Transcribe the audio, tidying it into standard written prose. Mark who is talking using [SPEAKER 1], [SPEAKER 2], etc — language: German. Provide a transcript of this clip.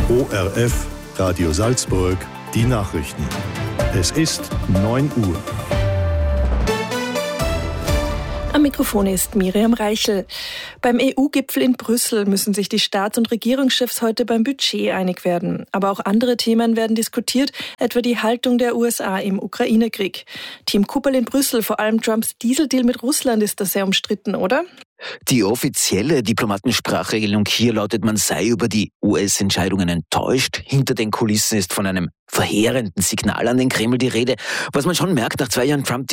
[SPEAKER 1] ORF, Radio Salzburg, die Nachrichten. Es ist 9 Uhr.
[SPEAKER 2] Am Mikrofon ist Miriam Reichel. Beim EU-Gipfel in Brüssel müssen sich die Staats- und Regierungschefs heute beim Budget einig werden. Aber auch andere Themen werden diskutiert, etwa die Haltung der USA im Ukraine-Krieg. Team Kuperl in Brüssel, vor allem Trumps Dieseldeal mit Russland ist da sehr umstritten, oder?
[SPEAKER 3] Die offizielle Diplomatensprachregelung hier lautet, man sei über die US-Entscheidungen enttäuscht. Hinter den Kulissen ist von einem verheerenden Signal an den Kreml die Rede. Was man schon merkt, nach 2 Jahren Trump